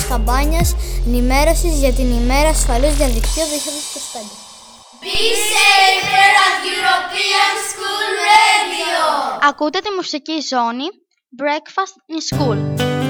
καμπάνιας ενημέρωσης για την ημέρα ασφαλούς διαδικτύου 2025. Be safer at European School Radio. Ακούτε τη μουσική ζώνη Breakfast in School.